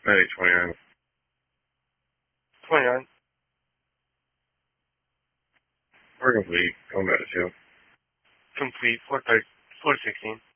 Medic 29. 29. We're complete. Going back to 2. Complete. 416.